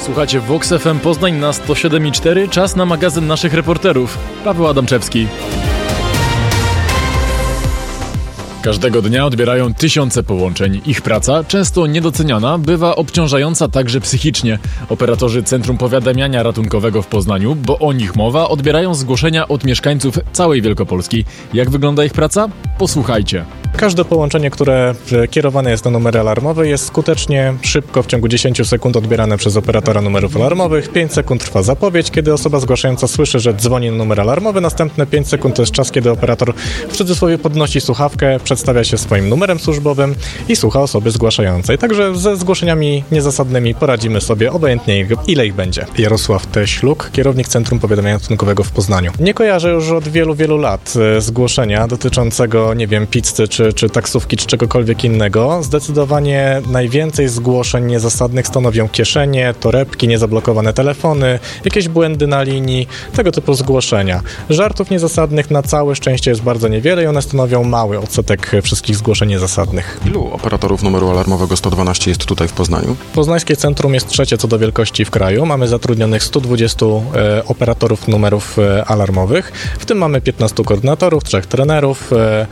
Słuchacie Vox FM Poznań na 107,4. Czas na magazyn naszych reporterów. Paweł Adamczewski. Każdego dnia odbierają tysiące połączeń. Ich praca, często niedoceniana, bywa obciążająca także psychicznie. Operatorzy Centrum Powiadamiania Ratunkowego w Poznaniu, bo o nich mowa, odbierają zgłoszenia od mieszkańców całej Wielkopolski. Jak wygląda ich praca? Posłuchajcie. Każde połączenie, które kierowane jest na numery alarmowe, jest skutecznie, szybko, w ciągu 10 sekund odbierane przez operatora numerów alarmowych. 5 sekund trwa zapowiedź, kiedy osoba zgłaszająca słyszy, że dzwoni na numer alarmowy. Następne 5 sekund to jest czas, kiedy operator w cudzysłowie podnosi słuchawkę, przedstawia się swoim numerem służbowym i słucha osoby zgłaszającej. Także ze zgłoszeniami niezasadnymi poradzimy sobie obojętnie, ile ich będzie. Jarosław Teśluk, kierownik Centrum Powiadamiania Ratunkowego w Poznaniu. Nie kojarzę już od wielu lat zgłoszenia dotyczącego, nie wiem, pizzy czy taksówki, czy czegokolwiek innego. Zdecydowanie najwięcej zgłoszeń niezasadnych stanowią kieszenie, torebki, niezablokowane telefony, jakieś błędy na linii, tego typu zgłoszenia. Żartów niezasadnych na całe szczęście jest bardzo niewiele i one stanowią mały odsetek wszystkich zgłoszeń niezasadnych. Ilu operatorów numeru alarmowego 112 jest tutaj w Poznaniu? Poznańskie centrum jest trzecie co do wielkości w kraju. Mamy zatrudnionych 120 operatorów numerów alarmowych. W tym mamy 15 koordynatorów, 3 trenerów.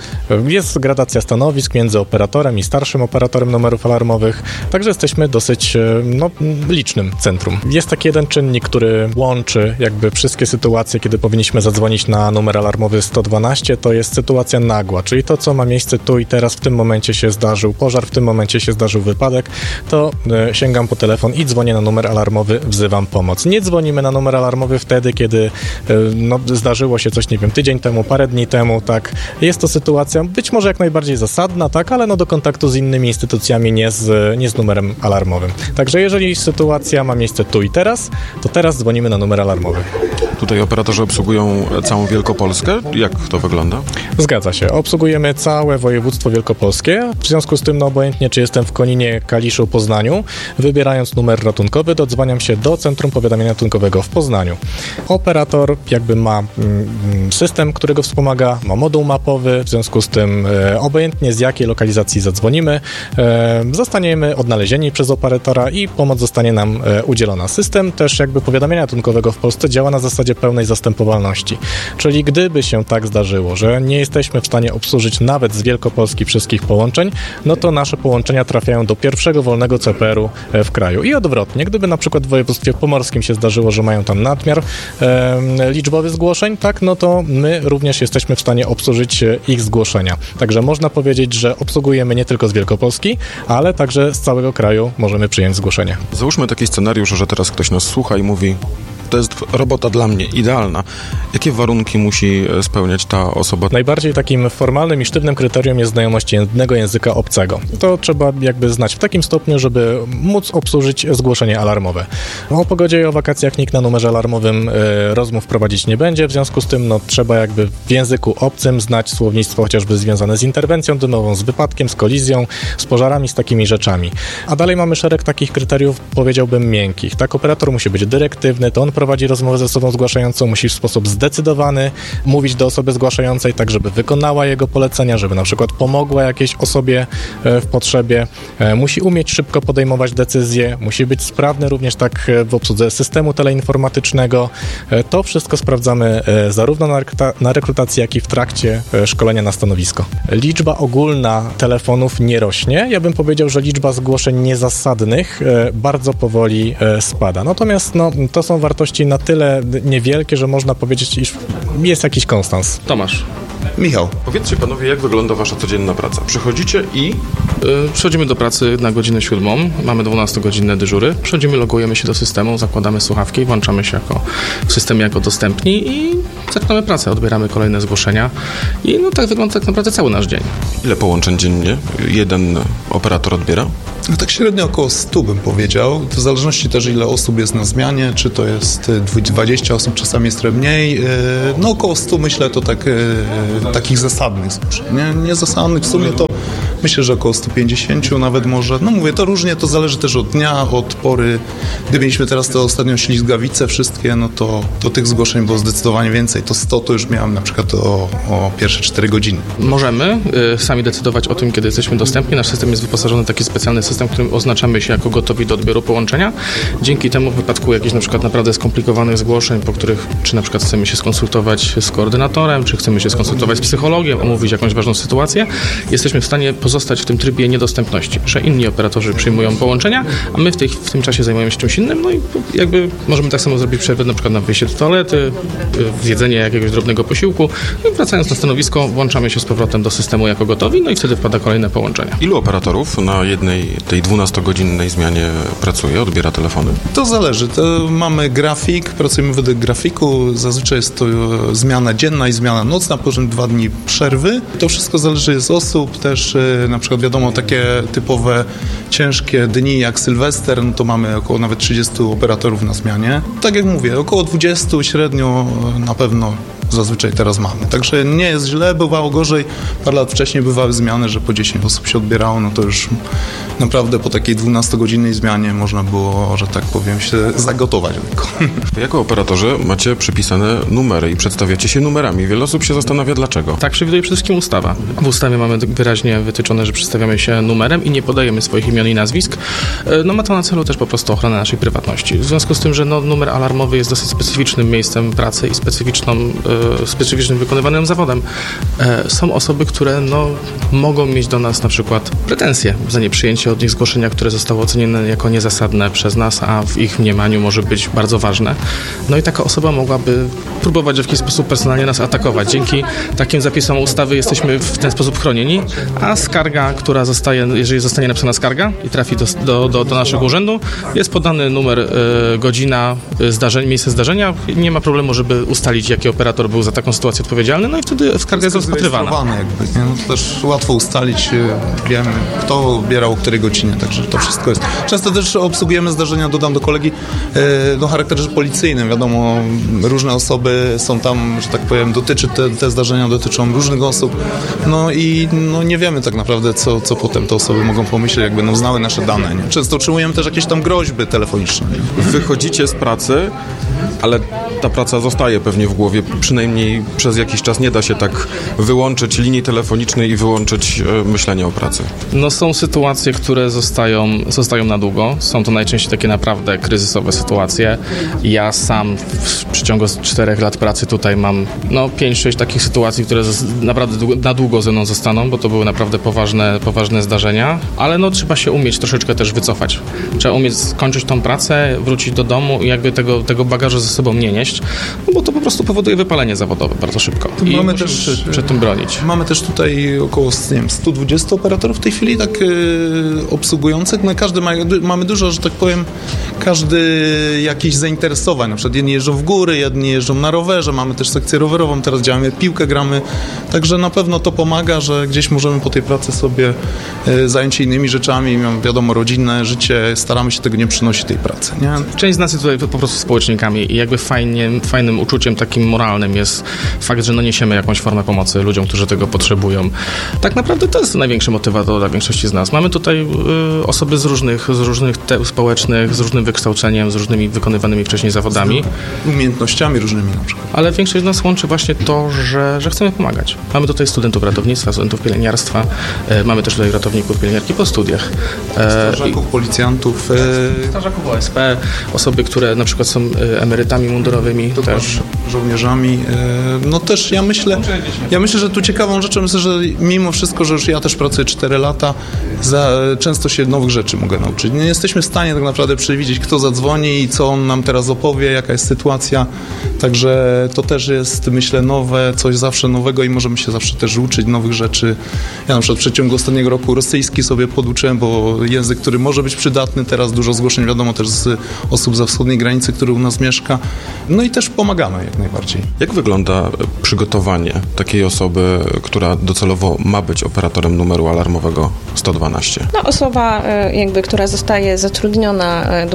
Jest gradacja stanowisk między operatorem i starszym operatorem numerów alarmowych. Także jesteśmy dosyć licznym centrum. Jest taki jeden czynnik, który łączy jakby wszystkie sytuacje, kiedy powinniśmy zadzwonić na numer alarmowy 112. To jest sytuacja nagła, czyli to, co ma miejsce tu i teraz, w tym momencie się zdarzył pożar, w tym momencie się zdarzył wypadek, to sięgam po telefon i dzwonię na numer alarmowy, wzywam pomoc. Nie dzwonimy na numer alarmowy wtedy, kiedy zdarzyło się coś, nie wiem, tydzień temu, parę dni temu, tak. Jest to sytuacja być może jak najbardziej zasadna, tak, ale do kontaktu z innymi instytucjami, nie z numerem alarmowym. Także jeżeli sytuacja ma miejsce tu i teraz, to teraz dzwonimy na numer alarmowy. Tutaj operatorzy obsługują całą Wielkopolskę? Jak to wygląda? Zgadza się. Obsługujemy całe województwo wielkopolskie. W związku z tym, obojętnie czy jestem w Koninie, Kaliszu, Poznaniu, wybierając numer ratunkowy, dodzwaniam się do Centrum Powiadamiania Ratunkowego w Poznaniu. Operator jakby ma system, który go wspomaga, ma moduł mapowy, w związku z tym obojętnie z jakiej lokalizacji zadzwonimy, zostaniemy odnalezieni przez operatora i pomoc zostanie nam udzielona. System też jakby powiadamiania ratunkowego w Polsce działa na zasadzie pełnej zastępowalności. Czyli gdyby się tak zdarzyło, że nie jesteśmy w stanie obsłużyć nawet z Wielkopolski wszystkich połączeń, no to nasze połączenia trafiają do pierwszego wolnego CPR-u w kraju. I odwrotnie, gdyby na przykład w województwie pomorskim się zdarzyło, że mają tam nadmiar liczbowy zgłoszeń, tak, no to my również jesteśmy w stanie obsłużyć ich zgłoszenia. Także można powiedzieć, że obsługujemy nie tylko z Wielkopolski, ale także z całego kraju możemy przyjąć zgłoszenie. Załóżmy taki scenariusz, że teraz ktoś nas słucha i mówi: to jest robota dla mnie idealna. Jakie warunki musi spełniać ta osoba? Najbardziej takim formalnym i sztywnym kryterium jest znajomość jednego języka obcego. To trzeba jakby znać w takim stopniu, żeby móc obsłużyć zgłoszenie alarmowe. O pogodzie i o wakacjach nikt na numerze alarmowym rozmów prowadzić nie będzie, w związku z tym trzeba jakby w języku obcym znać słownictwo chociażby związane z interwencją dymową, z wypadkiem, z kolizją, z pożarami, z takimi rzeczami. A dalej mamy szereg takich kryteriów, powiedziałbym, miękkich. Tak, operator musi być dyrektywny, to on prowadzi rozmowę ze osobą zgłaszającą, musi w sposób zdecydowany mówić do osoby zgłaszającej, tak żeby wykonała jego polecenia, żeby na przykład pomogła jakiejś osobie w potrzebie. Musi umieć szybko podejmować decyzje, musi być sprawny również tak w obsłudze systemu teleinformatycznego. To wszystko sprawdzamy zarówno na rekrutacji, jak i w trakcie szkolenia na stanowisko. Liczba ogólna telefonów nie rośnie. Ja bym powiedział, że liczba zgłoszeń niezasadnych bardzo powoli spada. Natomiast to są wartości na tyle niewielkie, że można powiedzieć, iż jest jakiś konstans. Tomasz. Michał. Powiedzcie panowie, jak wygląda wasza codzienna praca? Przychodzicie i... Przychodzimy do pracy na godzinę 7, mamy 12-godzinne dyżury. Przychodzimy, logujemy się do systemu, zakładamy słuchawki, włączamy się w systemie jako dostępni i zaczynamy pracę, odbieramy kolejne zgłoszenia i tak wygląda tak naprawdę cały nasz dzień. Ile połączeń dziennie jeden operator odbiera? Tak średnio około 100 bym powiedział. To w zależności też ile osób jest na zmianie, czy to jest 20 osób, czasami jest trochę mniej. Około 100 myślę to takich zasadnych zgłoszeń. Nie zasadnych, w sumie to Myślę, że około 150 nawet może. No mówię, to różnie, to zależy też od dnia, od pory. Gdy mieliśmy teraz te ostatnią ślizgawice wszystkie, no to tych zgłoszeń było zdecydowanie więcej. To 100 to już miałem na przykład o pierwsze 4 godziny. Możemy sami decydować o tym, kiedy jesteśmy dostępni. Nasz system jest wyposażony w taki specjalny system, w którym oznaczamy się jako gotowi do odbioru połączenia. Dzięki temu w wypadku jakichś na przykład naprawdę skomplikowanych zgłoszeń, po których czy na przykład chcemy się skonsultować z koordynatorem, czy chcemy się skonsultować z psychologiem, omówić jakąś ważną sytuację, jesteśmy w stanie pozostać w tym trybie niedostępności, że inni operatorzy przyjmują połączenia, a my w tym czasie zajmujemy się czymś innym, no i jakby możemy tak samo zrobić przerwę na przykład na wyjście do toalety, zjedzenie jakiegoś drobnego posiłku, no i wracając na stanowisko, włączamy się z powrotem do systemu jako gotowi, no i wtedy wpada kolejne połączenie. Ilu operatorów na jednej tej 12-godzinnej zmianie pracuje, odbiera telefony? To zależy. To mamy grafik, pracujemy według grafiku. Zazwyczaj jest to zmiana dzienna i zmiana nocna, później 2 dni przerwy. To wszystko zależy z osób. Też na przykład wiadomo, takie typowe ciężkie dni jak Sylwester, no to mamy około nawet 30 operatorów na zmianie. Tak jak mówię, około 20 średnio na pewno zazwyczaj teraz mamy. Także nie jest źle, bywało gorzej. Parę lat wcześniej bywały zmiany, że po 10 osób się odbierało, no to już naprawdę po takiej 12-godzinnej zmianie można było, że tak powiem, się zagotować lekko. Jako operatorzy macie przypisane numery i przedstawiacie się numerami. Wiele osób się zastanawia, dlaczego. Tak przewiduje przede wszystkim ustawa. W ustawie mamy wyraźnie wytyczone, że przedstawiamy się numerem i nie podajemy swoich imion i nazwisk. No ma to na celu też po prostu ochronę naszej prywatności. W związku z tym, że numer alarmowy jest dosyć specyficznym miejscem pracy i specyficznym wykonywanym zawodem. Są osoby, które mogą mieć do nas na przykład pretensje za nieprzyjęcie od nich zgłoszenia, które zostało ocenione jako niezasadne przez nas, a w ich mniemaniu może być bardzo ważne. No i taka osoba mogłaby próbować w jakiś sposób personalnie nas atakować. Dzięki takim zapisom ustawy jesteśmy w ten sposób chronieni, a skarga, która jeżeli zostanie napisana skarga i trafi do naszego urzędu, jest podany numer, godzina, miejsce zdarzenia. Nie ma problemu, żeby ustalić, jaki operator był za taką sytuację odpowiedzialny, no i wtedy skarga jest rozpatrywana. Jakby, nie? No to też łatwo ustalić, wiemy, kto odbierał o której godzinie, także to wszystko jest. Często też obsługujemy zdarzenia, dodam do kolegi, o charakterze policyjnym. Wiadomo, różne osoby są tam, że tak powiem, te zdarzenia dotyczą różnych osób, no i nie wiemy tak naprawdę, co potem te osoby mogą pomyśleć, jak będą znały nasze dane. Nie? Często otrzymujemy też jakieś tam groźby telefoniczne. Nie? Wychodzicie z pracy, ale ta praca zostaje pewnie w głowie, przynajmniej przez jakiś czas nie da się tak wyłączyć linii telefonicznej i wyłączyć myślenia o pracy. No są sytuacje, które zostają na długo. Są to najczęściej takie naprawdę kryzysowe sytuacje. Ja sam w przeciągu 4 lat pracy tutaj mam 5-6 takich sytuacji, które naprawdę na długo ze mną zostaną, bo to były naprawdę poważne zdarzenia, ale trzeba się umieć troszeczkę też wycofać. Trzeba umieć skończyć tą pracę, wrócić do domu i jakby tego bagażu ze sobą nie nieść, bo to po prostu powoduje wypalenie zawodowe bardzo szybko. I mamy też przed tym bronić. Mamy też tutaj około 120 operatorów w tej chwili tak obsługujących. Mamy dużo, że tak powiem, każdy jakiś zainteresowań. Na przykład jedni jeżdżą w góry, jedni jeżdżą na rowerze. Mamy też sekcję rowerową, teraz działamy, piłkę gramy. Także na pewno to pomaga, że gdzieś możemy po tej pracy sobie zająć się innymi rzeczami. Wiadomo, rodzinne życie, staramy się tego nie przynosić tej pracy. Nie? Część z nas jest tutaj po prostu społecznikami i jakby fajnym uczuciem takim moralnym jest fakt, że niesiemy jakąś formę pomocy ludziom, którzy tego potrzebują. Tak naprawdę to jest największy motywator dla większości z nas. Mamy tutaj osoby z różnych społecznych, z różnym wykształceniem, z różnymi wykonywanymi wcześniej zawodami. Umiejętnościami różnymi na przykład. Ale większość z nas łączy właśnie to, że chcemy pomagać. Mamy tutaj studentów ratownictwa, studentów pielęgniarstwa, mamy też tutaj ratowników pielęgniarki po studiach. Strażaków, policjantów. Strażaków OSP, osoby, które na przykład są emerytami mundurowymi, też żołnierzami. No też ja myślę, że tu ciekawą rzeczą jest, że mimo wszystko, że już ja też pracuję 4 lata, często się nowych rzeczy mogę nauczyć. Nie jesteśmy w stanie tak naprawdę przewidzieć, kto zadzwoni i co on nam teraz opowie, jaka jest sytuacja. Także to też jest, myślę, nowe, coś zawsze nowego i możemy się zawsze też uczyć nowych rzeczy. Ja na przykład w przeciągu ostatniego roku rosyjski sobie poduczyłem, bo język, który może być przydatny, teraz dużo zgłoszeń wiadomo też z osób za wschodniej granicy, który u nas mieszka. No i też pomagamy jak najbardziej. Jak wygląda przygotowanie takiej osoby, która docelowo ma być operatorem numeru alarmowego 112? Osoba która zostaje zatrudniona do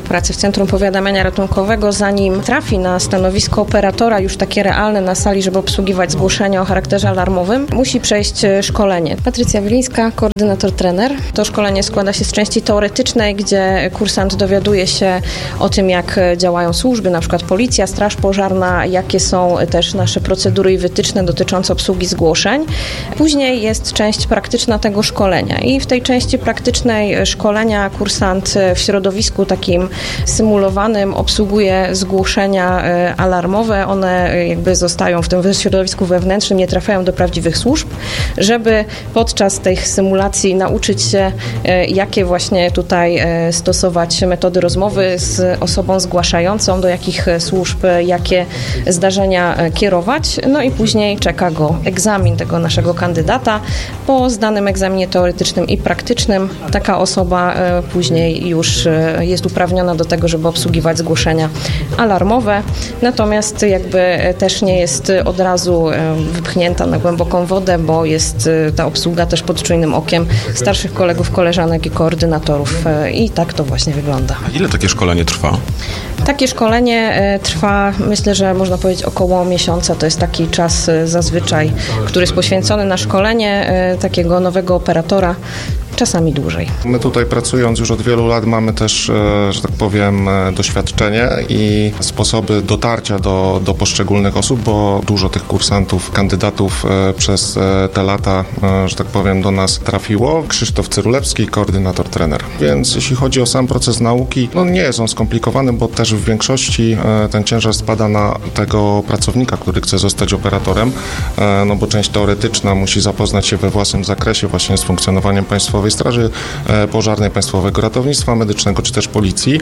pracy w Centrum Powiadamiania Ratunkowego, zanim trafi na stanowisko operatora już takie realne na sali, żeby obsługiwać zgłoszenia o charakterze alarmowym, musi przejść szkolenie. Patrycja Wilińska, koordynator trener. To szkolenie składa się z części teoretycznej, gdzie kursant dowiaduje się o tym, jak działają służby, na przykład policja, straż pożarna, jakie są też nasze procedury i wytyczne dotyczące obsługi zgłoszeń. Później jest część praktyczna tego szkolenia i w tej części praktycznej szkolenia kursant w środowisku takim symulowanym obsługuje zgłoszenia alarmowe. One jakby zostają w tym środowisku wewnętrznym, nie trafiają do prawdziwych służb, żeby podczas tych symulacji nauczyć się, jakie właśnie tutaj stosować metody rozmowy z osobą zgłaszającą, do jakich służb, jakie zdarzenia kierować. No i później czeka go egzamin tego naszego kandydata. Po zdanym egzaminie teoretycznym i praktycznym taka osoba później już jest uprawniona do tego, żeby obsługiwać zgłoszenia alarmowe. Natomiast jakby też nie jest od razu wypchnięta na głęboką wodę, bo jest ta obsługa też pod czujnym okiem starszych kolegów, koleżanek i koordynatorów. I tak to właśnie wygląda. A ile takie szkolenie trwa? Takie szkolenie trwa, myślę, że można powiedzieć około miesiąca. To jest taki czas zazwyczaj, który jest poświęcony na szkolenie takiego nowego operatora. Czasami dłużej. My tutaj pracując już od wielu lat mamy też, że tak powiem, doświadczenie i sposoby dotarcia do poszczególnych osób, bo dużo tych kursantów, kandydatów przez te lata, że tak powiem, do nas trafiło. Krzysztof Cyrulewski, koordynator trener. Więc jeśli chodzi o sam proces nauki, no nie jest on skomplikowany, bo też w większości ten ciężar spada na tego pracownika, który chce zostać operatorem, no bo część teoretyczna musi zapoznać się we własnym zakresie właśnie z funkcjonowaniem Państwowej Straży Pożarnej, Państwowego Ratownictwa Medycznego czy też Policji.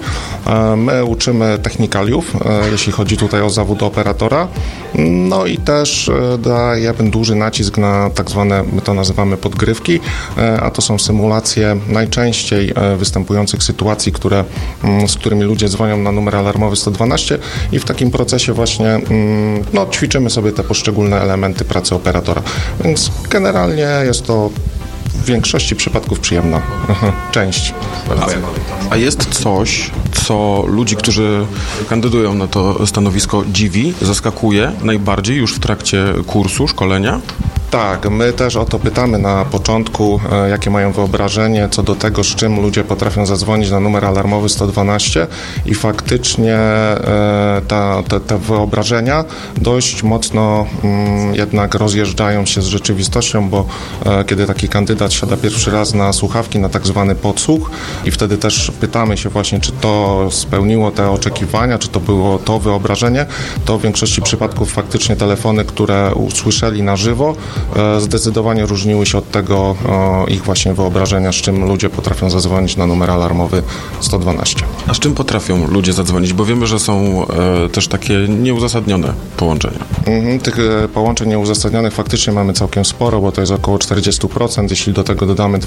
My uczymy technikaliów, jeśli chodzi tutaj o zawód operatora. No i też dajemy duży nacisk na tak zwane, my to nazywamy podgrywki, a to są symulacje najczęściej występujących sytuacji, z którymi ludzie dzwonią na numer alarmowy 112 i w takim procesie właśnie no, ćwiczymy sobie te poszczególne elementy pracy operatora. Więc generalnie jest to w większości przypadków przyjemna część. A jest coś, co ludzi, którzy kandydują na to stanowisko, dziwi, zaskakuje najbardziej już w trakcie kursu, szkolenia? Tak, my też o to pytamy na początku, jakie mają wyobrażenie co do tego, z czym ludzie potrafią zadzwonić na numer alarmowy 112 i faktycznie te wyobrażenia dość mocno jednak rozjeżdżają się z rzeczywistością, bo kiedy taki kandydat siada pierwszy raz na słuchawki, na tak zwany podsłuch i wtedy też pytamy się właśnie, czy to spełniło te oczekiwania, czy to było to wyobrażenie, to w większości przypadków faktycznie telefony, które usłyszeli na żywo, zdecydowanie różniły się od tego ich właśnie wyobrażenia, z czym ludzie potrafią zadzwonić na numer alarmowy 112. A z czym potrafią ludzie zadzwonić? Bo wiemy, że są też takie nieuzasadnione połączenia. Tych połączeń nieuzasadnionych faktycznie mamy całkiem sporo, bo to jest około 40%. Jeśli do tego dodamy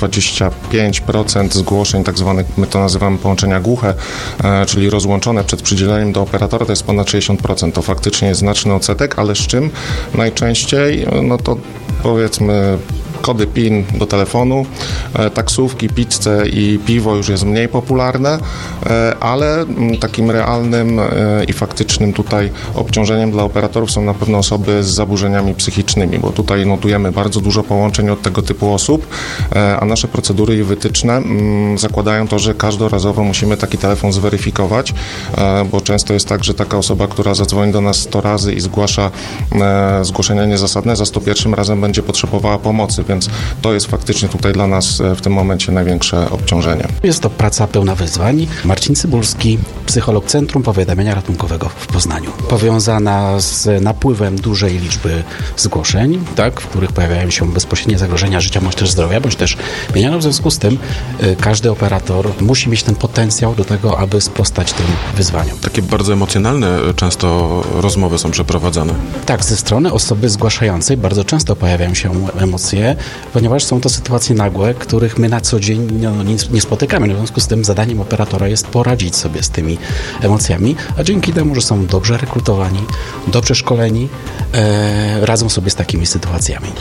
25% zgłoszeń, tak zwanych, my to nazywamy połączenia głuche, czyli rozłączone przed przydzieleniem do operatora, to jest ponad 60%. To faktycznie jest znaczny odsetek, ale z czym najczęściej? No to powiedzmy kody PIN do telefonu, taksówki, pizzę i piwo już jest mniej popularne, ale takim realnym i faktycznym tutaj obciążeniem dla operatorów są na pewno osoby z zaburzeniami psychicznymi, bo tutaj notujemy bardzo dużo połączeń od tego typu osób, a nasze procedury i wytyczne zakładają to, że każdorazowo musimy taki telefon zweryfikować, bo często jest tak, że taka osoba, która zadzwoni do nas 100 razy i zgłasza zgłoszenia niezasadne, za 101 razem będzie potrzebowała pomocy, więc to jest faktycznie tutaj dla nas w tym momencie największe obciążenie. Jest to praca pełna wyzwań. Marcin Cybulski, psycholog Centrum Powiadamiania Ratunkowego w Poznaniu. Powiązana z napływem dużej liczby zgłoszeń, tak, w których pojawiają się bezpośrednie zagrożenia życia, bądź też zdrowia, bądź też mienia. W związku z tym każdy operator musi mieć ten potencjał do tego, aby sprostać tym wyzwaniom. Takie bardzo emocjonalne często rozmowy są przeprowadzane. Tak, ze strony osoby zgłaszającej bardzo często pojawiają się emocje, ponieważ są to sytuacje nagłe, których my na co dzień nie spotykamy. W związku z tym zadaniem operatora jest poradzić sobie z tymi emocjami, a dzięki temu, że są dobrze rekrutowani, dobrze szkoleni, radzą sobie z takimi sytuacjami.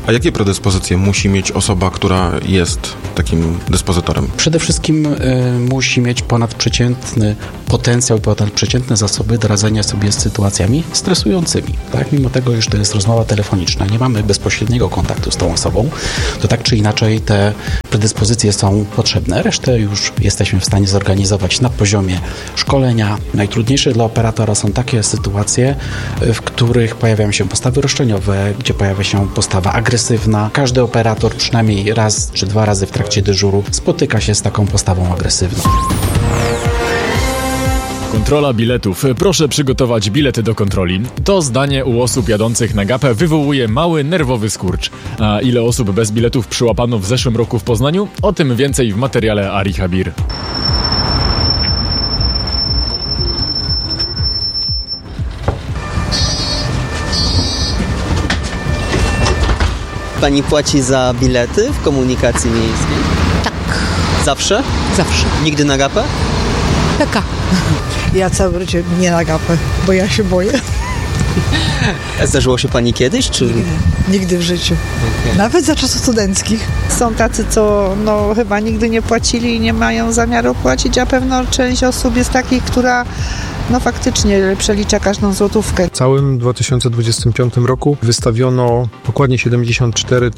A jakie predyspozycje musi mieć osoba, która jest takim dyspozytorem? Przede wszystkim musi mieć ponadprzeciętny potencjał, ponadprzeciętne zasoby do radzenia sobie z sytuacjami stresującymi. Tak? Mimo tego, iż to jest rozmowa telefoniczna, nie mamy bezpośredniego kontaktu z tą osobą, to tak czy inaczej te predyspozycje są potrzebne. Resztę już jesteśmy w stanie zorganizować na poziomie szkolenia. Najtrudniejsze dla operatora są takie sytuacje, w których pojawiają się postawy roszczeniowe, gdzie pojawia się postawa agresywna. Każdy operator przynajmniej raz czy 2 razy w trakcie dyżuru spotyka się z taką postawą agresywną. Kontrola biletów. Proszę przygotować bilety do kontroli. To zdanie u osób jadących na gapę wywołuje mały, nerwowy skurcz. A ile osób bez biletów przyłapano w zeszłym roku w Poznaniu? O tym więcej w materiale Ari Habir. Pani płaci za bilety w komunikacji miejskiej? Tak. Zawsze? Zawsze. Nigdy na gapę? Taka. Ja całe życie nie na gapę, bo ja się boję. Zdarzyło się pani kiedyś, czy? Nigdy w życiu. Okay. Nawet za czasów studenckich. Są tacy, co chyba nigdy nie płacili i nie mają zamiaru płacić, a pewno część osób jest takich, która faktycznie przelicza każdą złotówkę. W całym 2025 roku wystawiono dokładnie 74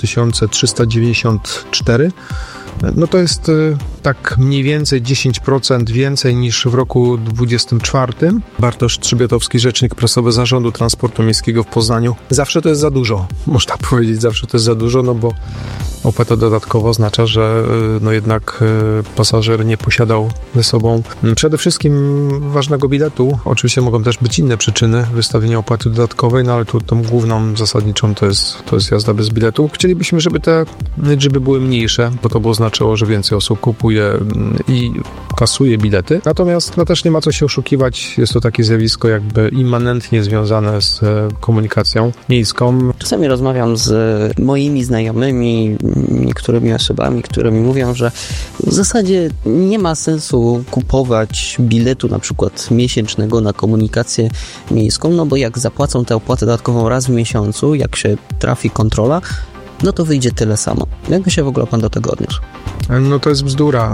394. To jest tak mniej więcej 10% więcej niż w roku 2024. Bartosz Trzybiatowski, rzecznik prasowy Zarządu Transportu Miejskiego w Poznaniu. Zawsze to jest za dużo, można powiedzieć, zawsze to jest za dużo, bo opłata dodatkowa oznacza, że jednak pasażer nie posiadał ze sobą przede wszystkim ważnego biletu. Oczywiście mogą też być inne przyczyny wystawienia opłaty dodatkowej, ale tu tą główną, zasadniczą to jest jazda bez biletu. Chcielibyśmy, żeby te liczby były mniejsze, bo to by oznaczało, że więcej osób kupuje i kasuje bilety. Natomiast też nie ma co się oszukiwać, jest to takie zjawisko jakby immanentnie związane z komunikacją miejską. Czasami rozmawiam z moimi znajomymi, niektórymi osobami, które mi mówią, że w zasadzie nie ma sensu kupować biletu na przykład miesięcznego na komunikację miejską, bo jak zapłacą tę opłatę dodatkową raz w miesiącu, jak się trafi kontrola, to wyjdzie tyle samo. Jak by się w ogóle pan do tego odniósł? To jest bzdura.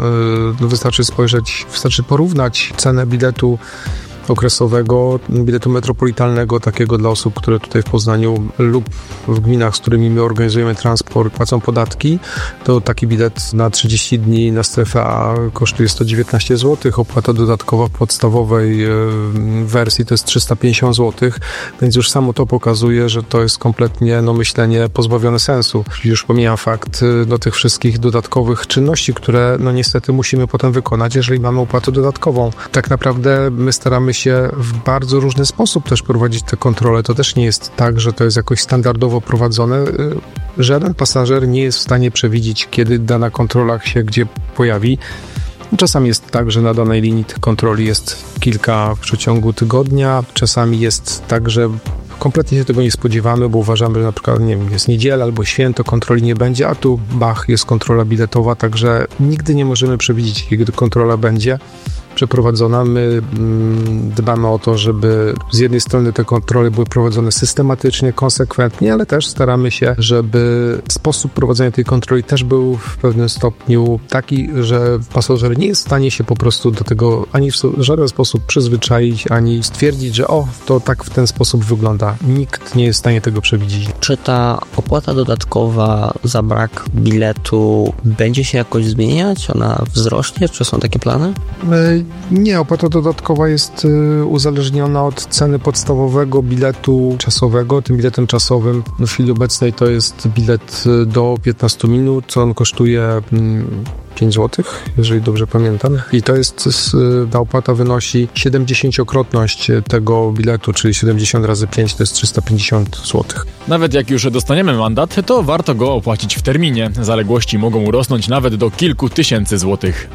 Wystarczy porównać cenę biletu okresowego, biletu metropolitalnego, takiego dla osób, które tutaj w Poznaniu lub w gminach, z którymi my organizujemy transport, płacą podatki, to taki bilet na 30 dni na strefę A kosztuje 119 zł, opłata dodatkowa w podstawowej wersji to jest 350 zł, więc już samo to pokazuje, że to jest kompletnie myślenie pozbawione sensu. Już pomijam fakt tych wszystkich dodatkowych czynności, które niestety musimy potem wykonać, jeżeli mamy opłatę dodatkową. Tak naprawdę my staramy się w bardzo różny sposób też prowadzić te kontrole. To też nie jest tak, że to jest jakoś standardowo prowadzone. Żaden pasażer nie jest w stanie przewidzieć, kiedy dana kontrola się gdzie pojawi. Czasami jest tak, że na danej linii tych kontroli jest kilka w przeciągu tygodnia. Czasami jest tak, że kompletnie się tego nie spodziewamy, bo uważamy, że na przykład jest niedziela albo święto, kontroli nie będzie, a tu jest kontrola biletowa, także nigdy nie możemy przewidzieć, kiedy kontrola będzie przeprowadzona. My dbamy o to, żeby z jednej strony te kontrole były prowadzone systematycznie, konsekwentnie, ale też staramy się, żeby sposób prowadzenia tej kontroli też był w pewnym stopniu taki, że pasażer nie jest w stanie się po prostu do tego ani w żaden sposób przyzwyczaić, ani stwierdzić, że to tak w ten sposób wygląda. Nikt nie jest w stanie tego przewidzieć. Czy ta opłata dodatkowa za brak biletu będzie się jakoś zmieniać? Ona wzrośnie? Czy są takie plany? Nie, opłata dodatkowa jest uzależniona od ceny podstawowego biletu czasowego. Tym biletem czasowym w chwili obecnej to jest bilet do 15 minut, on kosztuje 5 zł, jeżeli dobrze pamiętam. I to jest, ta opłata wynosi 70-krotność tego biletu, czyli 70 razy 5 to jest 350 zł. Nawet jak już dostaniemy mandat, to warto go opłacić w terminie. Zaległości mogą urosnąć nawet do kilku tysięcy złotych.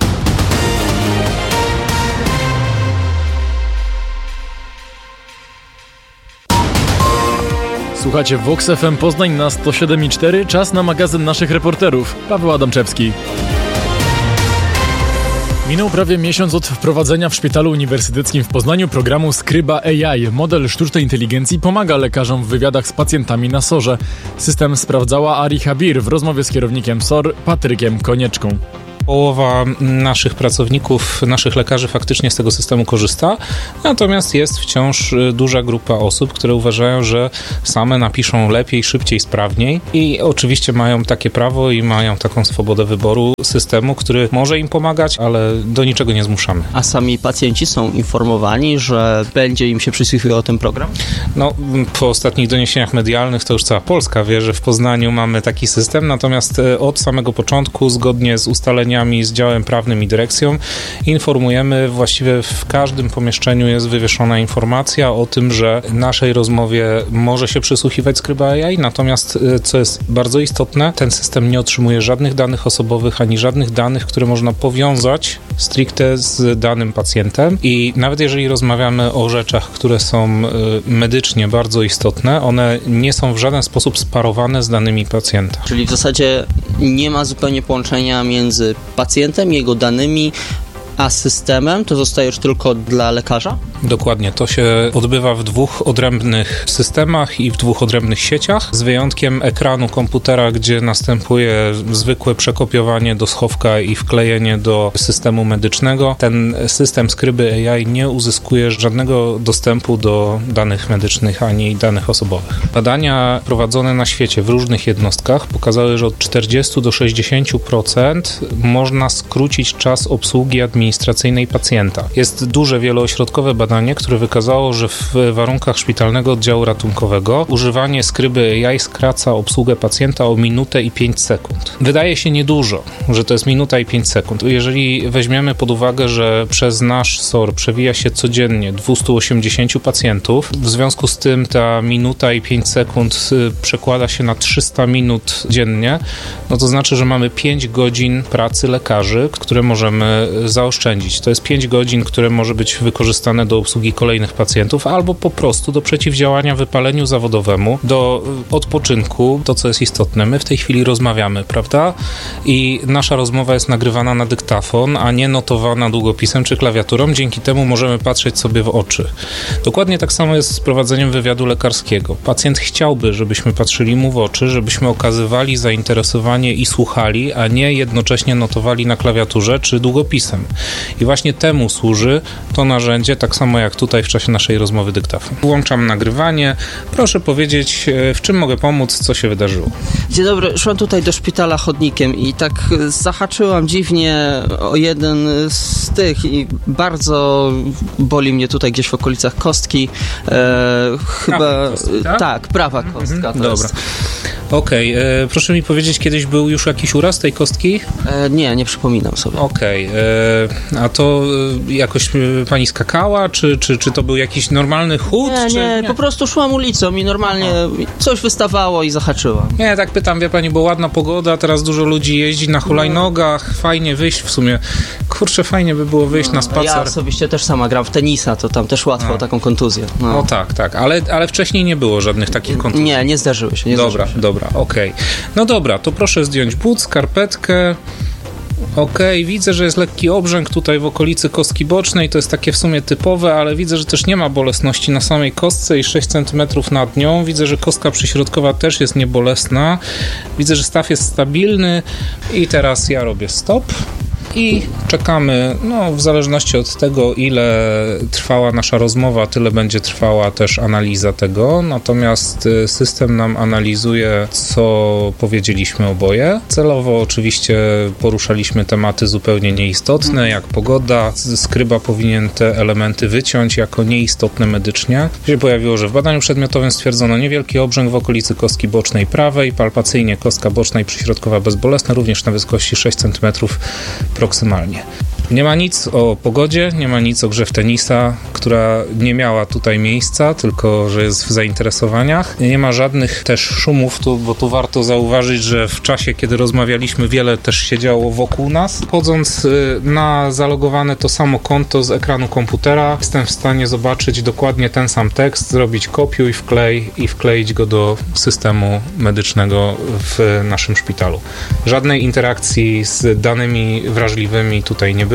Słuchacie Vox FM Poznań na 107,4. Czas na magazyn naszych reporterów. Paweł Adamczewski. Minął prawie miesiąc od wprowadzenia w Szpitalu Uniwersyteckim w Poznaniu programu Skryba AI. Model sztucznej inteligencji pomaga lekarzom w wywiadach z pacjentami na SOR-ze. System sprawdzała Ari Habir w rozmowie z kierownikiem SOR Patrykiem Konieczką. Połowa naszych pracowników, naszych lekarzy faktycznie z tego systemu korzysta, natomiast jest wciąż duża grupa osób, które uważają, że same napiszą lepiej, szybciej, sprawniej i oczywiście mają takie prawo i mają taką swobodę wyboru systemu, który może im pomagać, ale do niczego nie zmuszamy. A sami pacjenci są informowani, że będzie im się przysługiwał ten program? No, po ostatnich doniesieniach medialnych to już cała Polska wie, że w Poznaniu mamy taki system, natomiast od samego początku, zgodnie z ustaleniami z działem prawnym i dyrekcją, informujemy, właściwie w każdym pomieszczeniu jest wywieszona informacja o tym, że naszej rozmowie może się przysłuchiwać Skryba AI, natomiast, co jest bardzo istotne, ten system nie otrzymuje żadnych danych osobowych, ani żadnych danych, które można powiązać stricte z danym pacjentem i nawet jeżeli rozmawiamy o rzeczach, które są medycznie bardzo istotne, one nie są w żaden sposób sparowane z danymi pacjenta. Czyli w zasadzie nie ma zupełnie połączenia między pacjentem, jego danymi, a systemem to zostaje już tylko dla lekarza? Dokładnie, to się odbywa w dwóch odrębnych systemach i w dwóch odrębnych sieciach, z wyjątkiem ekranu komputera, gdzie następuje zwykłe przekopiowanie do schowka i wklejenie do systemu medycznego. Ten system Skryby AI nie uzyskuje żadnego dostępu do danych medycznych ani danych osobowych. Badania prowadzone na świecie w różnych jednostkach pokazały, że od 40 do 60% można skrócić czas obsługi administracyjnej pacjenta. Jest duże wieloośrodkowe badanie, które wykazało, że w warunkach szpitalnego oddziału ratunkowego używanie Skryby AI skraca obsługę pacjenta o minutę i 5 sekund. Wydaje się niedużo, że to jest minuta i 5 sekund. Jeżeli weźmiemy pod uwagę, że przez nasz SOR przewija się codziennie 280 pacjentów, w związku z tym ta minuta i 5 sekund przekłada się na 300 minut dziennie, no to znaczy, że mamy 5 godzin pracy lekarzy, które możemy zaoszczędzić. To jest 5 godzin, które może być wykorzystane do obsługi kolejnych pacjentów albo po prostu do przeciwdziałania wypaleniu zawodowemu, do odpoczynku, to co jest istotne. My w tej chwili rozmawiamy, prawda? I nasza rozmowa jest nagrywana na dyktafon, a nie notowana długopisem czy klawiaturą. Dzięki temu możemy patrzeć sobie w oczy. Dokładnie tak samo jest z prowadzeniem wywiadu lekarskiego. Pacjent chciałby, żebyśmy patrzyli mu w oczy, żebyśmy okazywali zainteresowanie i słuchali, a nie jednocześnie notowali na klawiaturze czy długopisem. I właśnie temu służy to narzędzie, tak samo jak tutaj w czasie naszej rozmowy dyktafon. Włączam nagrywanie. Proszę powiedzieć, w czym mogę pomóc, co się wydarzyło. Dzień dobry, szłam tutaj do szpitala chodnikiem i tak zahaczyłam dziwnie o jeden z tych i bardzo boli mnie tutaj gdzieś w okolicach kostki. Chyba kostki, tak? Tak, prawa kostka. Dobra. Okej, proszę mi powiedzieć, kiedyś był już jakiś uraz tej kostki? Nie przypominam sobie. Okej, a to jakoś pani skakała, czy to był jakiś normalny chód? Nie, po prostu szłam ulicą i normalnie coś wystawało i zahaczyłam. Nie, tak pytam, wie pani, bo ładna pogoda, teraz dużo ludzi jeździ na hulajnogach, fajnie wyjść w sumie. Kurczę, fajnie by było wyjść na spacer. Ja osobiście też sama gram w tenisa, to tam też łatwo o taką kontuzję. No tak, ale wcześniej nie było żadnych takich kontuzji. Nie zdarzyły się. Dobra, okej. No dobra, to proszę zdjąć but, skarpetkę. Okej, widzę, że jest lekki obrzęk tutaj w okolicy kostki bocznej, to jest takie w sumie typowe, ale widzę, że też nie ma bolesności na samej kostce i 6 cm nad nią. Widzę, że kostka przyśrodkowa też jest niebolesna. Widzę, że staw jest stabilny i teraz ja robię stop. I czekamy, w zależności od tego, ile trwała nasza rozmowa, tyle będzie trwała też analiza tego, natomiast system nam analizuje, co powiedzieliśmy oboje. Celowo oczywiście poruszaliśmy tematy zupełnie nieistotne, jak pogoda. Skryba powinien te elementy wyciąć jako nieistotne medycznie. Się pojawiło, że w badaniu przedmiotowym stwierdzono niewielki obrzęk w okolicy kostki bocznej prawej, palpacyjnie kostka boczna i przyśrodkowa bezbolesna, również na wysokości 6 cm proksymalnie. Nie ma nic o pogodzie, nie ma nic o grze w tenisa, która nie miała tutaj miejsca, tylko że jest w zainteresowaniach. Nie ma żadnych też szumów, bo tu warto zauważyć, że w czasie, kiedy rozmawialiśmy, wiele też się działo wokół nas. Wchodząc na zalogowane to samo konto z ekranu komputera, jestem w stanie zobaczyć dokładnie ten sam tekst, zrobić kopiuj, wklej i wkleić go do systemu medycznego w naszym szpitalu. Żadnej interakcji z danymi wrażliwymi tutaj nie było.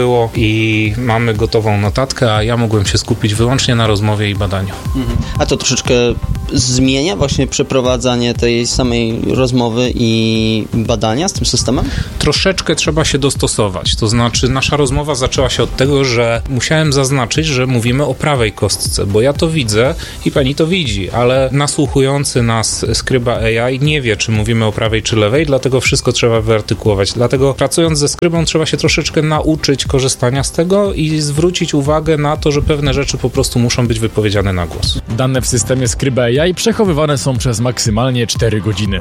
było i mamy gotową notatkę, a ja mogłem się skupić wyłącznie na rozmowie i badaniu. A to troszeczkę zmienia właśnie przeprowadzanie tej samej rozmowy i badania z tym systemem? Troszeczkę trzeba się dostosować, to znaczy nasza rozmowa zaczęła się od tego, że musiałem zaznaczyć, że mówimy o prawej kostce, bo ja to widzę i pani to widzi, ale nasłuchujący nas skryba AI nie wie, czy mówimy o prawej czy lewej, dlatego wszystko trzeba wyartykułować. Dlatego pracując ze skrybą trzeba się troszeczkę nauczyć korzystania z tego i zwrócić uwagę na to, że pewne rzeczy po prostu muszą być wypowiedziane na głos. Dane w systemie skryba AI przechowywane są przez maksymalnie 4 godziny.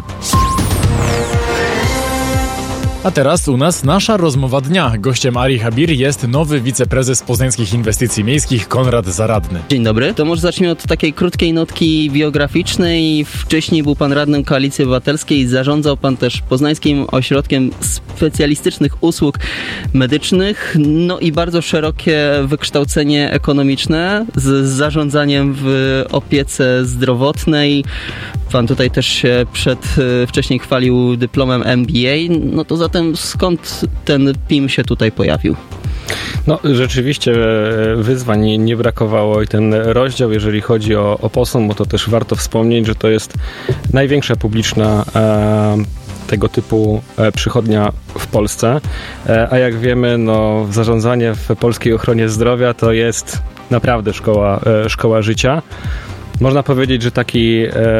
A teraz u nas nasza rozmowa dnia. Gościem Ari Habir jest nowy wiceprezes Poznańskich Inwestycji Miejskich Konrad Zaradny. Dzień dobry. To może zacznijmy od takiej krótkiej notki biograficznej. Wcześniej był pan radnym Koalicji Obywatelskiej, zarządzał pan też Poznańskim Ośrodkiem Specjalistycznych Usług Medycznych, no i bardzo szerokie wykształcenie ekonomiczne z zarządzaniem w opiece zdrowotnej. Pan tutaj też się wcześniej chwalił dyplomem MBA, no to zatem skąd ten PIM się tutaj pojawił? No rzeczywiście wyzwań nie brakowało i ten rozdział, jeżeli chodzi o POSOM, bo to też warto wspomnieć, że to jest największa publiczna tego typu przychodnia w Polsce, a jak wiemy, no zarządzanie w polskiej ochronie zdrowia to jest naprawdę szkoła życia. Można powiedzieć, że taki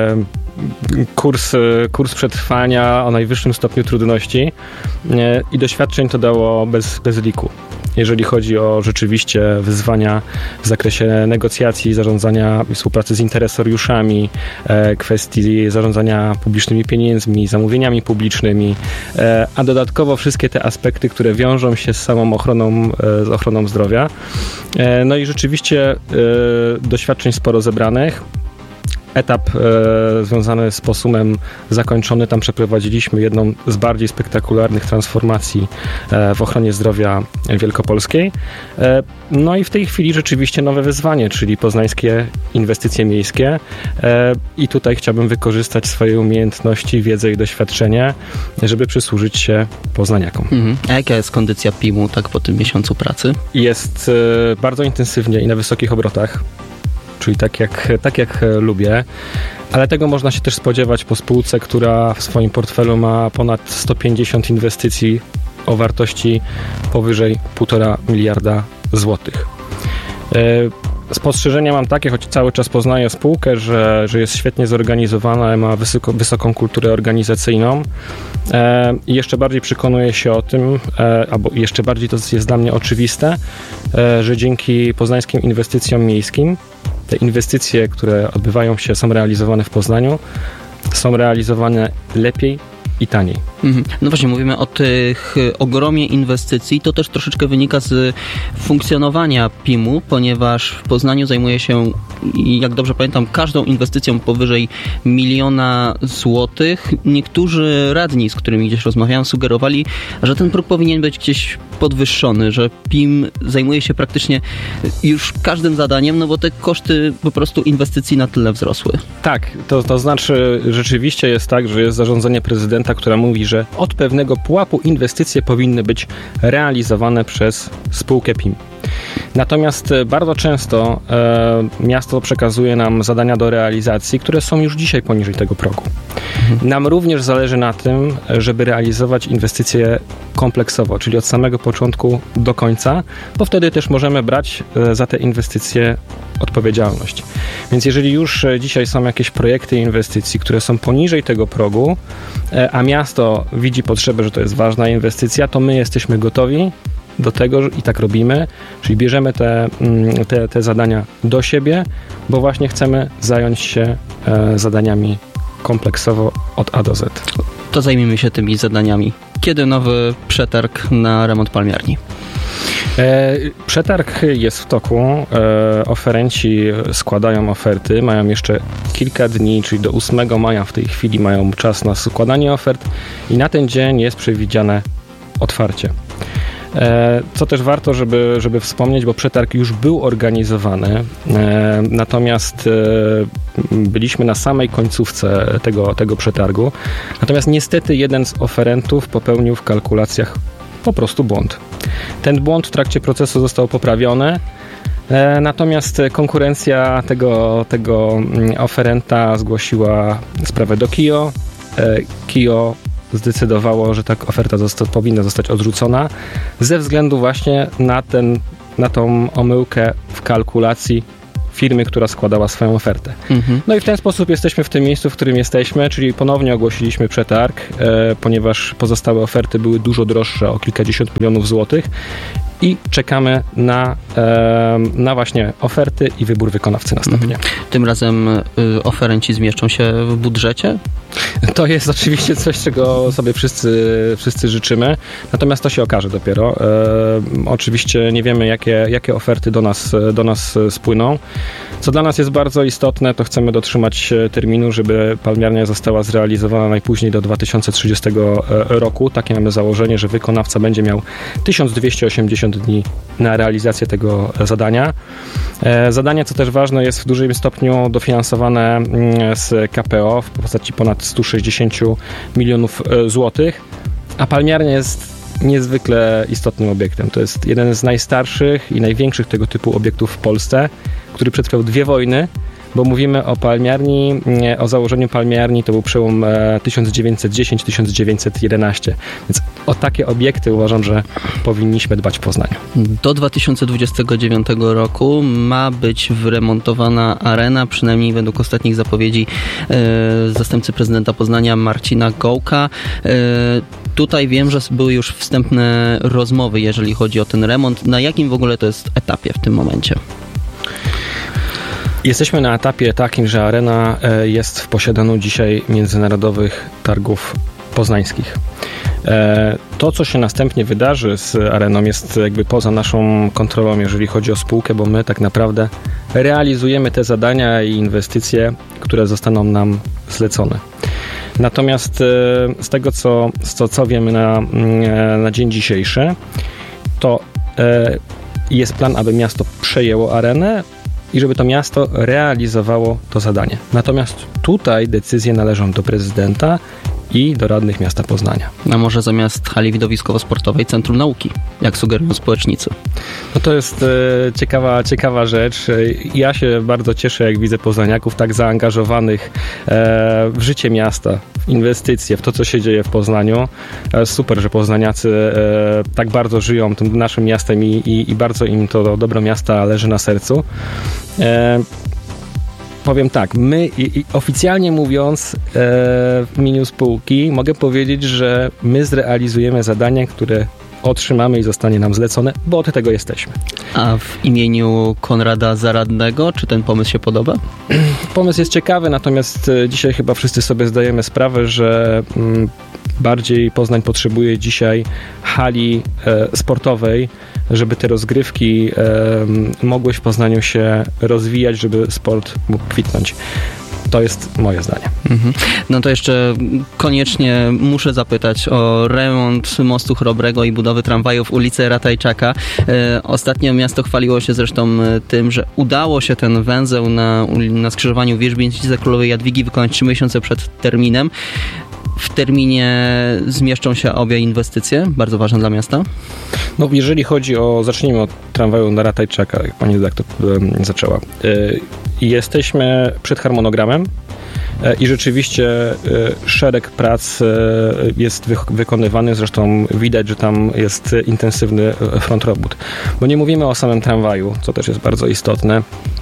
kurs przetrwania o najwyższym stopniu trudności i doświadczeń to dało bez liku. Jeżeli chodzi o rzeczywiście wyzwania w zakresie negocjacji, zarządzania i współpracy z interesariuszami, kwestii zarządzania publicznymi pieniędzmi, zamówieniami publicznymi, a dodatkowo wszystkie te aspekty, które wiążą się z samą ochroną zdrowia. No i rzeczywiście doświadczeń sporo zebranych. Etap związany z POSUM-em zakończony, tam przeprowadziliśmy jedną z bardziej spektakularnych transformacji w ochronie zdrowia wielkopolskiej. No i w tej chwili rzeczywiście nowe wyzwanie, czyli Poznańskie Inwestycje Miejskie i tutaj chciałbym wykorzystać swoje umiejętności, wiedzę i doświadczenie, żeby przysłużyć się poznaniakom. A jaka jest kondycja PIM-u tak po tym miesiącu pracy? Jest bardzo intensywnie i na wysokich obrotach. Czyli tak jak lubię, ale tego można się też spodziewać po spółce, która w swoim portfelu ma ponad 150 inwestycji o wartości powyżej 1,5 miliarda złotych. Spostrzeżenia mam takie, choć cały czas poznaję spółkę, że jest świetnie zorganizowana, ma wysoką kulturę organizacyjną i jeszcze bardziej przekonuję się o tym, albo jeszcze bardziej to jest dla mnie oczywiste, że dzięki Poznańskim Inwestycjom Miejskim te inwestycje, które odbywają się, są realizowane w Poznaniu, są realizowane lepiej i taniej. No właśnie, mówimy o tych ogromie inwestycji. To też troszeczkę wynika z funkcjonowania PIM-u, ponieważ w Poznaniu zajmuje się, jak dobrze pamiętam, każdą inwestycją powyżej 1 miliona złotych. Niektórzy radni, z którymi gdzieś rozmawiałem, sugerowali, że ten próg powinien być gdzieś podwyższony, że PIM zajmuje się praktycznie już każdym zadaniem, no bo te koszty po prostu inwestycji na tyle wzrosły. Tak, to znaczy rzeczywiście jest tak, że jest zarządzenie prezydenta, które mówi, że od pewnego pułapu inwestycje powinny być realizowane przez spółkę PIM. Natomiast bardzo często miasto przekazuje nam zadania do realizacji, które są już dzisiaj poniżej tego progu. Nam również zależy na tym, żeby realizować inwestycje kompleksowo, czyli od samego początku do końca, bo wtedy też możemy brać za te inwestycje odpowiedzialność. Więc jeżeli już dzisiaj są jakieś projekty inwestycji, które są poniżej tego progu, a miasto widzi potrzebę, że to jest ważna inwestycja, to my jesteśmy gotowi do tego i tak robimy, czyli bierzemy te zadania do siebie, bo właśnie chcemy zająć się zadaniami kompleksowo od A do Z. To zajmijmy się tymi zadaniami. Kiedy nowy przetarg na remont palmiarni? Przetarg jest w toku. Oferenci składają oferty. Mają jeszcze kilka dni, czyli do 8 maja w tej chwili mają czas na składanie ofert i na ten dzień jest przewidziane otwarcie. Co też warto, żeby wspomnieć, bo przetarg już był organizowany, natomiast byliśmy na samej końcówce tego przetargu, natomiast niestety jeden z oferentów popełnił w kalkulacjach po prostu błąd. Ten błąd w trakcie procesu został poprawiony, natomiast konkurencja tego oferenta zgłosiła sprawę do KIO. KIO zdecydowało, że ta oferta powinna zostać odrzucona ze względu właśnie na tą omyłkę w kalkulacji firmy, która składała swoją ofertę. No i w ten sposób jesteśmy w tym miejscu, w którym jesteśmy, czyli ponownie ogłosiliśmy przetarg, ponieważ pozostałe oferty były dużo droższe, o kilkadziesiąt milionów złotych i czekamy na właśnie oferty i wybór wykonawcy następnie. Tym razem oferenci zmieszczą się w budżecie? To jest oczywiście coś, czego sobie wszyscy życzymy, natomiast to się okaże dopiero. Oczywiście nie wiemy, jakie oferty do nas spłyną. Co dla nas jest bardzo istotne, to chcemy dotrzymać terminu, żeby palmiarnia została zrealizowana najpóźniej do 2030 roku. Takie mamy założenie, że wykonawca będzie miał 1280 dni na realizację tego zadania. Zadanie, co też ważne, jest w dużym stopniu dofinansowane z KPO w postaci ponad 160 milionów złotych, a palmiarnia jest niezwykle istotnym obiektem. To jest jeden z najstarszych i największych tego typu obiektów w Polsce, który przetrwał 2 wojny, bo mówimy o palmiarni, o założeniu palmiarni, to był przełom 1910-1911. Więc o takie obiekty uważam, że powinniśmy dbać w Poznaniu. Do 2029 roku ma być wyremontowana arena, przynajmniej według ostatnich zapowiedzi zastępcy prezydenta Poznania Marcina Gołka. Tutaj wiem, że były już wstępne rozmowy, jeżeli chodzi o ten remont. Na jakim w ogóle to jest etapie w tym momencie? Jesteśmy na etapie takim, że arena jest w posiadaniu dzisiaj Międzynarodowych Targów Poznańskich. To, co się następnie wydarzy z areną, jest jakby poza naszą kontrolą, jeżeli chodzi o spółkę, bo my tak naprawdę realizujemy te zadania i inwestycje, które zostaną nam zlecone. Natomiast z tego, co wiemy na dzień dzisiejszy, to jest plan, aby miasto przejęło arenę i żeby to miasto realizowało to zadanie. Natomiast tutaj decyzje należą do prezydenta i do radnych miasta Poznania. A może zamiast hali widowiskowo-sportowej Centrum Nauki, jak sugerują społecznicy? No to jest ciekawa rzecz. Ja się bardzo cieszę, jak widzę poznaniaków tak zaangażowanych w życie miasta, w inwestycje, w to, co się dzieje w Poznaniu. Super, że poznaniacy tak bardzo żyją tym naszym miastem i bardzo im to dobro miasta leży na sercu. Powiem tak, my oficjalnie mówiąc w imieniu spółki mogę powiedzieć, że my zrealizujemy zadanie, które otrzymamy i zostanie nam zlecone, bo od tego jesteśmy. A w imieniu Konrada Zaradnego, czy ten pomysł się podoba? Pomysł jest ciekawy, natomiast dzisiaj chyba wszyscy sobie zdajemy sprawę, że bardziej Poznań potrzebuje dzisiaj hali sportowej, żeby te rozgrywki mogły w Poznaniu się rozwijać, żeby sport mógł kwitnąć. To jest moje zdanie. No to jeszcze koniecznie muszę zapytać o remont mostu Chrobrego i budowy tramwajów ulicy Ratajczaka. Ostatnio miasto chwaliło się zresztą tym, że udało się ten węzeł na skrzyżowaniu Wierzbińczycy Królowej Jadwigi wykonać 3 miesiące przed terminem. W terminie zmieszczą się obie inwestycje, bardzo ważne dla miasta? No, jeżeli chodzi zacznijmy od tramwaju na Ratajczaka, jak pani redaktor zaczęła. Jesteśmy przed harmonogramem i rzeczywiście szereg prac jest wykonywany, zresztą widać, że tam jest intensywny front robót. Bo nie mówimy o samym tramwaju, co też jest bardzo istotne,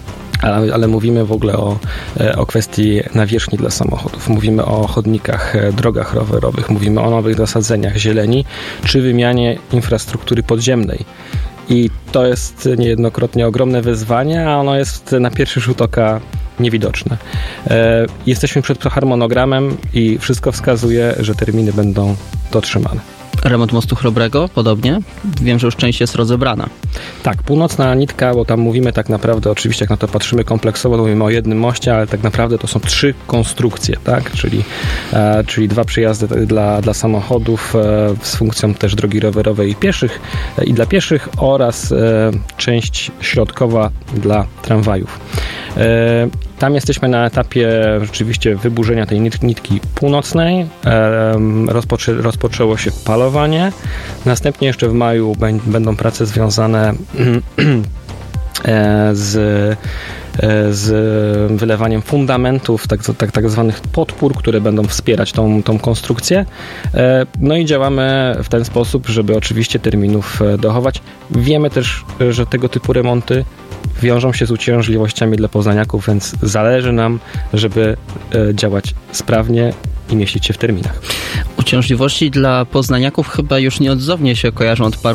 ale mówimy w ogóle o kwestii nawierzchni dla samochodów. Mówimy o chodnikach, drogach rowerowych, mówimy o nowych nasadzeniach zieleni, czy wymianie infrastruktury podziemnej. I to jest niejednokrotnie ogromne wyzwanie, a ono jest na pierwszy rzut oka niewidoczne. Jesteśmy przed harmonogramem i wszystko wskazuje, że terminy będą dotrzymane. Remont mostu Chrobrego podobnie? Wiem, że już część jest rozebrana. Tak, północna nitka, bo tam mówimy tak naprawdę, oczywiście jak na to patrzymy kompleksowo, to mówimy o jednym moście, ale tak naprawdę to są 3 konstrukcje, tak? Czyli 2 przejazdy dla samochodów z funkcją też drogi rowerowej i dla pieszych oraz część środkowa dla tramwajów. Tam jesteśmy na etapie rzeczywiście wyburzenia tej nitki północnej. Rozpoczęło się palowanie. Następnie jeszcze w maju będą prace związane z wylewaniem fundamentów, tak zwanych podpór, które będą wspierać tą konstrukcję. No i działamy w ten sposób, żeby oczywiście terminów dochować. Wiemy też, że tego typu remonty wiążą się z uciążliwościami dla poznaniaków, więc zależy nam, żeby działać sprawnie i mieścić się w terminach. Uciążliwości dla poznaniaków chyba już nieodzownie się kojarzą od paru